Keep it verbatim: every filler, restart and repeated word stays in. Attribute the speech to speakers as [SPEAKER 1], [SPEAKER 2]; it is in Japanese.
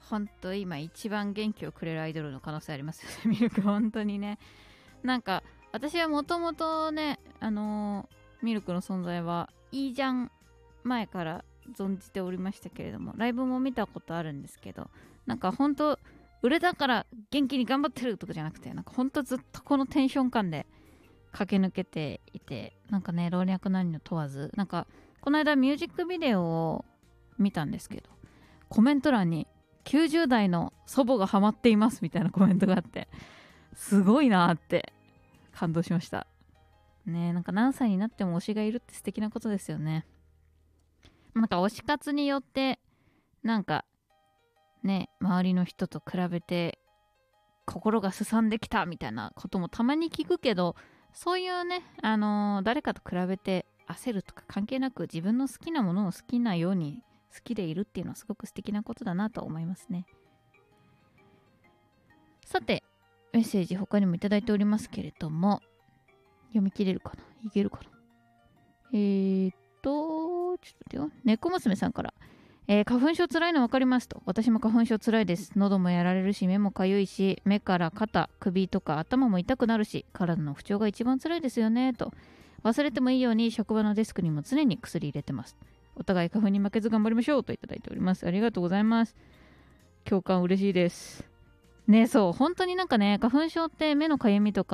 [SPEAKER 1] ほんと今一番元気をくれるアイドルの可能性ありますよねミルク。本当にね、なんか私はもともとね、あのー、ミルクの存在はいいじゃん前から存じておりましたけれども、ライブも見たことあるんですけど、なんかほんと売れたから元気に頑張ってるとかじゃなくて、なんかほんとずっとこのテンション感で駆け抜けていて、なんかね、老若男女問わず、なんかこの間ミュージックビデオを見たんですけど、コメント欄にきゅうじゅう代の祖母がハマっていますみたいなコメントがあって、すごいなーって感動しましたね。なんか何歳になっても推しがいるって素敵なことですよね。なんか推し活によってなんかね、周りの人と比べて心がすさんできたみたいなこともたまに聞くけど、そういうね、あのー誰かと比べて焦るとか関係なく、自分の好きなものを好きなように好きでいるっていうのはすごく素敵なことだなと思いますね。さて、メッセージ他にもいただいておりますけれども、読み切れるかな、いけるかな。えーっとちょっと待ってよ。猫娘さんから、えー、花粉症つらいの分かりますと。私も花粉症つらいです。喉もやられるし、目もかゆいし、目から肩、首とか頭も痛くなるし、体の不調が一番つらいですよねと。忘れてもいいように職場のデスクにも常に薬入れてます。お互い花粉に負けず頑張りましょうといただいております。ありがとうございます。共感嬉しいですね。そう、本当になんかね、花粉症って目のかゆみとか